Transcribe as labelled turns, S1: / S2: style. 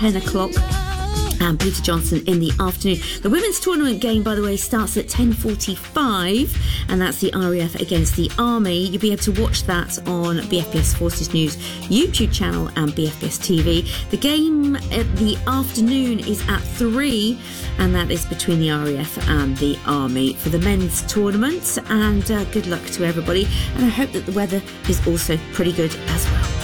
S1: 10 o'clock. And Peter Johnson in the afternoon. The women's tournament game, by the way, starts at 10:45, and that's the RAF against the Army. You'll be able to watch that on BFBS Forces News YouTube channel and BFBS TV. The game at the afternoon is at 3, and that is between the RAF and the Army for the men's tournament. And good luck to everybody, and I hope that the weather is also pretty good as well.